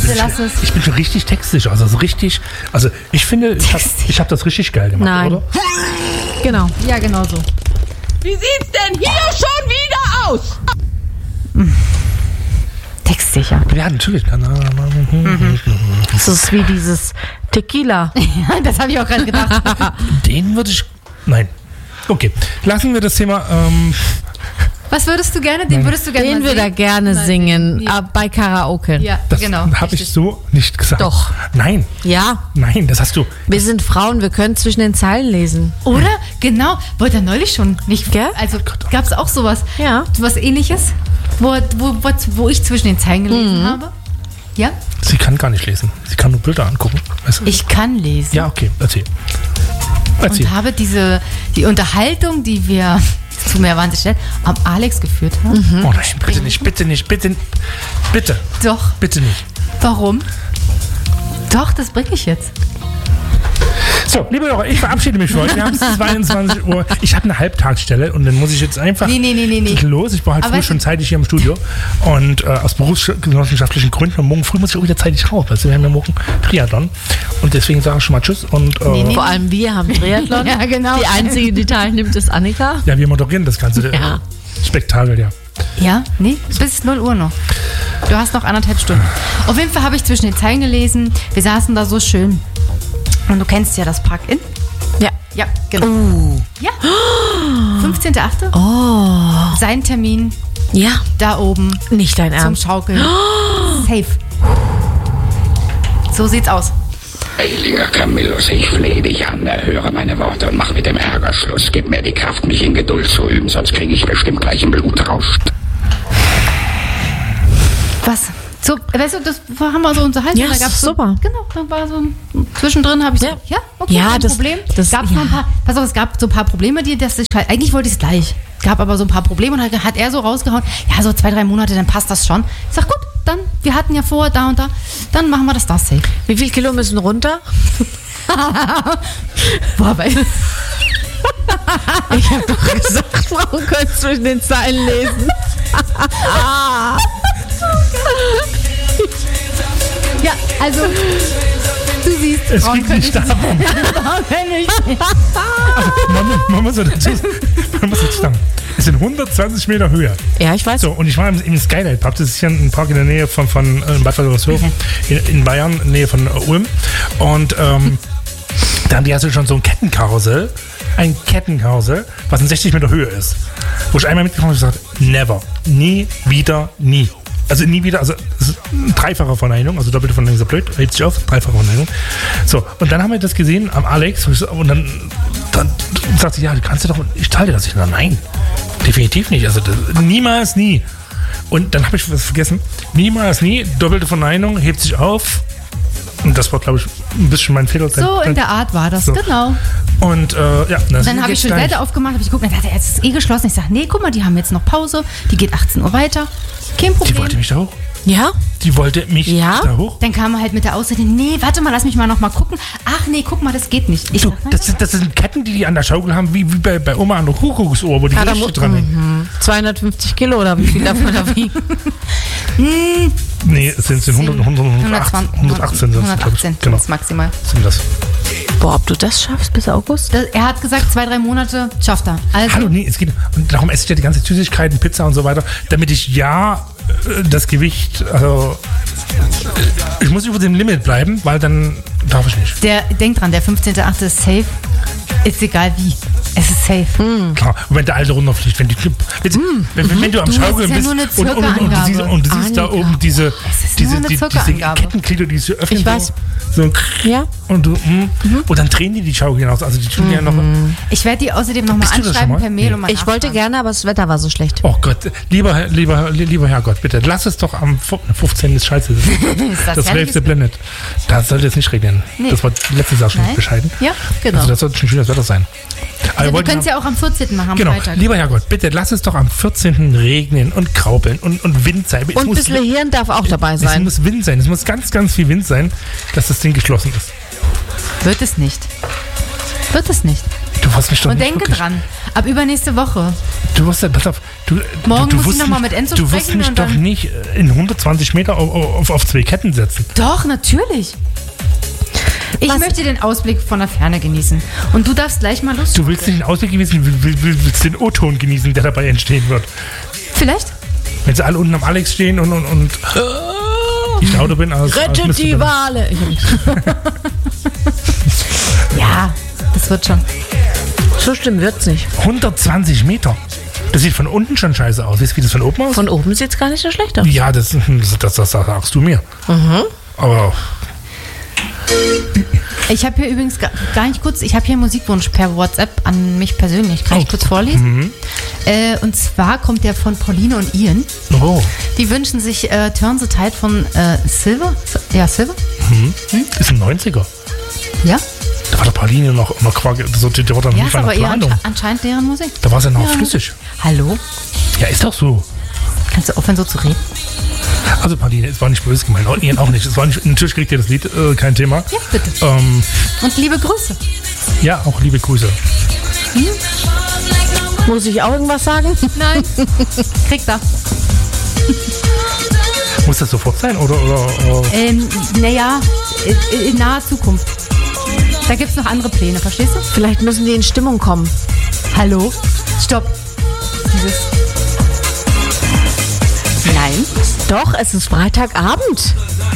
lass es. Ich bin schon richtig textsicher. Also so richtig. Also ich finde, ich hab das richtig geil gemacht, Nein. oder? Genau. Ja, genau so. Wie sieht's denn hier schon wieder aus? Textsicher. Ja, natürlich. Das ist wie dieses Tequila. Das habe ich auch gerade gedacht. Den würde ich. Nein. Okay. Lassen wir das Thema. Was würdest du gerne? Den würdest du gerne Den mal würde er sehen? gerne Mal singen, Ja. bei Karaoke. Ja, Das genau. habe ich so nicht gesagt. Doch. Nein. Ja, Nein, das hast du. wir sind Frauen, wir können zwischen den Zeilen lesen. Oder? Genau. Wollte er neulich schon nicht. Gell? Also gab es auch sowas. Ja. Was Ähnliches, wo ich zwischen den Zeilen gelesen habe. Ja? Sie kann gar nicht lesen. Sie kann nur Bilder angucken. Weißt du? Ich kann lesen. Ja, okay. Erzähl. Und habe die Unterhaltung, die wir zu mir wahnsinnig schnell am Alex geführt haben. Oh nein, bitte nicht, bitte nicht, bitte. Bitte. Doch. Bitte nicht. Warum? Doch, das bringe ich jetzt. So, liebe Hörer, ich verabschiede mich für heute. Wir haben es 22 Uhr. Ich habe eine Halbtagsstelle und dann muss ich jetzt einfach Nee. los. Ich brauche halt Aber früh schon zeitig hier im Studio. Und aus berufsgenossenschaftlichen Gründen. Und morgen früh muss ich auch wieder zeitig raus. Also wir haben ja morgen Triathlon. Und deswegen sage ich schon mal Tschüss. Und, Vor allem wir haben Triathlon. Ja, genau. Die einzige, die teilnimmt, ist Annika. ja, wir moderieren das ganze Ja. Spektakel, ja. Ja? Nee, bis 0 Uhr noch. Du hast noch 1,5 Stunden. Auf jeden Fall habe ich zwischen den Zeilen gelesen. Wir saßen da so schön. Und du kennst ja das Park-In. Ja. Ja, genau. Ja. 15.8. Oh. Sein Termin Ja. da oben Nicht dein zum Ernst. Schaukeln. Safe. So sieht's aus. Heiliger Camillus, ich flehe dich an, erhöre meine Worte und mach mit dem Ärger Schluss. Gib mir die Kraft, mich in Geduld zu üben, sonst kriege ich bestimmt gleich einen Blutrausch. Was? So, weißt du, das haben wir so unterhalten. Ja, da gab's super. So, genau, dann war so zwischendrin habe ich Ja. so, ja, okay, Ja, kein das- Problem. das- Gab's noch ein paar, pass auf, es gab so ein paar Probleme, eigentlich wollte ich es gleich. Gab aber so ein paar Probleme und hat er so rausgehauen, ja, so 2-3 Monate, dann passt das schon. Ich sag, gut, dann, wir hatten ja vor, da und da, dann machen wir das safe. Wie viel Kilo müssen runter? Boah, weil Ich habe doch gesagt, Frauen können zwischen den Zeilen lesen. ja, also, du siehst, Es Frauen geht können nicht darum. Frauen können nicht. Man muss so dazu sagen, es sind 120 Meter Höhe. Ja, ich weiß. So, und ich war im Skylight Pub. Das ist hier ein Park in der Nähe von Bad Waltershofen in Bayern, Nähe von Ulm. Und da haben die also schon so ein Kettenkarussell, was in 60 Meter Höhe ist. Wo ich einmal mitgekommen habe und gesagt, never, nie, wieder, nie. Also nie wieder, also es ist ein dreifache Verneinung, also doppelte Verneinung ist ja blöd, hält sich auf, dreifache Verneinung. So, und dann haben wir das gesehen am Alex und dann sagt sie, ja, kannst du doch, ich teile das. Ich sage, nein, definitiv nicht, also niemals, nie. Und dann habe ich was vergessen, niemals, nie, doppelte Verneinung, hebt sich auf. Und das war, glaube ich, ein bisschen mein Fehler. So in der Art war das, So. genau. Und ja, Dann habe ich schon die Seite aufgemacht, habe ich geguckt, dann dachte er, jetzt ist geschlossen. Ich sage, nee, guck mal, die haben jetzt noch Pause, die geht 18 Uhr weiter. Kein Die Problem. wollte mich da hoch. Ja? Die wollte mich Ja? da hoch. Dann kam er halt mit der Aussage, nee, warte mal, lass mich mal noch mal gucken. Ach nee, guck mal, das geht nicht. Ich Du, sag, das sind Ketten, die an der Schaukel haben, wie bei Oma an der Kuckucksuhr, wo die Gewichte dran hängen. 250 Kilo oder wie viel davon da wiegen? Nee, es sind 118 sind es, glaube ich. 118 Genau, ist maximal. sind das. Boah, ob du das schaffst bis August? Er hat gesagt, 2-3 Monate schafft er. Also, Hallo, nee, es geht. Und darum esse ich ja die ganze Süßigkeiten, Pizza und so weiter, damit ich das Gewicht, also ich muss über dem Limit bleiben, weil dann darf ich nicht. denk dran, der 15.8. ist safe. Ist egal wie. Es ist safe. Klar, und wenn der Alte runterfliegt, wenn du am Du, Schaukeln das ist ja bist nur eine und du Circa-Angabe. siehst da oben diese ist nur eine diese Circa-Angabe. Kettenglieder, die sich öffnen. Ich weiß. So, Ja. und dann drehen die Schaukel hinaus. Also die tun ja noch. Ich werde die außerdem nochmal Bist du das schon anschreiben mal? per Mail Nee. und mal Ich wollte nachfragen. gerne, aber das Wetter war so schlecht. Oh Gott, lieber Herrgott, bitte, lass es doch am 15. ist scheiße. Das herrliches Wölfste blendet. Da sollte es nicht regnen. Nee. Das war letztes Jahr schon Nein. bescheiden. Ja, genau. Also das sollte schon schönes Wetter sein. Aber wir wir wollten können es ja auch am 14. machen, am Genau, Freitag. lieber Herrgott, bitte lass es doch am 14. regnen und kraupeln und Wind sein. Es Und ein muss bisschen Hirn darf auch dabei Es sein. muss Wind sein. Es muss ganz, ganz viel Wind sein, dass das Ding geschlossen ist. Wird es nicht. Wird es nicht. Du Du wirst mich doch Und nicht denke wirklich, dran, ab übernächste Woche. Du wirst, pass auf, Morgen muss ich wirst noch mal mich- mit Enzo Du wirst sprechen mich und doch dann- nicht in 120 Meter auf 2 Ketten setzen. Doch, natürlich. Ich möchte den Ausblick von der Ferne genießen. Und du darfst gleich mal los. Du willst nicht den Ausblick genießen, willst den O-Ton genießen, der dabei entstehen wird. Vielleicht? Wenn sie alle unten am Alex stehen und ich lauter bin als Rettet Mr. die Bennett. Wale. Ich hab nichts. Ja, das wird schon. So schlimm wird's nicht. 120 Meter. Das sieht von unten schon scheiße aus. Weißt du, wie das von oben aussieht? Von oben sieht's gar nicht so schlecht aus. Ja, das sagst du mir. Aber Ich habe hier übrigens gar nicht kurz, ich habe hier einen Musikwunsch per WhatsApp an mich persönlich. Kann ich kurz vorlesen? Und zwar kommt der von Pauline und Ian. oh, Die wünschen sich Turn the Tide von Silver. Ja, Silver? ist ein 90er. Ja? Da war der Pauline noch Quark. Der war dann Ja, nicht ist mal aber eine eher Planung. anscheinend deren Musik. Da war sie noch Ja. flüssig. Hallo? Ja, ist doch so. Kannst du aufhören, so zu reden? Also Pauline, es war nicht böse gemeint. Und Ian auch nicht. Es war nicht. Natürlich kriegt ihr das Lied, kein Thema. Ja, bitte. Und liebe Grüße. Ja, auch liebe Grüße. Muss ich auch irgendwas sagen? Nein. Kriegt er. Muss das sofort sein? Oder Naja, in naher Zukunft. Da gibt es noch andere Pläne, verstehst du? Vielleicht müssen die in Stimmung kommen. Hallo? Stopp. Dieses. Nein. Doch, es ist Freitagabend.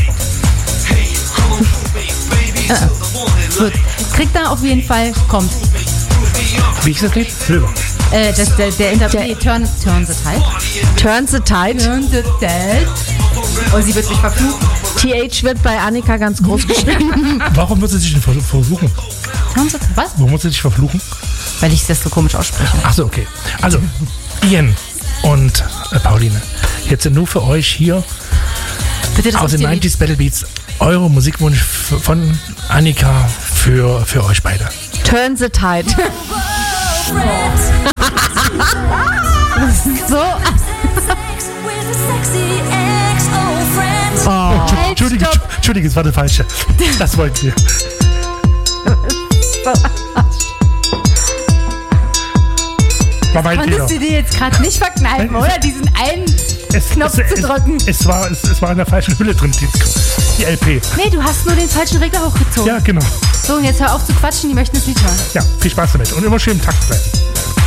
Gut. Kriegt er auf jeden Fall. Kommt. wie ist das Lied? Silber. Der Interpret. Turn the Tide. Turn the Tide. Turn the Tide. Oh, sie wird mich verfluchen. TH wird bei Annika ganz groß geschrieben. Warum muss sie sich denn verfluchen? Turn the Tide. Was? Warum muss sie sich verfluchen? Weil ich das so komisch ausspreche. Achso, okay. Also, Ian und Pauline. Jetzt nur für euch hier Bitte, das aus den ist die 90s Battle Beats eure Musikwunsch von Annika für euch beide. Turn the Tide. so. Entschuldigung, es war der falsche. Das wollten wir. War mein Fehler. Konntest du dir jetzt gerade nicht verkneifen, oder? Diesen einen Knopf zu drücken. Es war in der falschen Hülle drin, die LP. Nee, du hast nur den falschen Regler hochgezogen. Ja, genau. So, und jetzt hör auf zu quatschen, die möchten das Lied hören. Ja, viel Spaß damit und immer schön im Takt bleiben.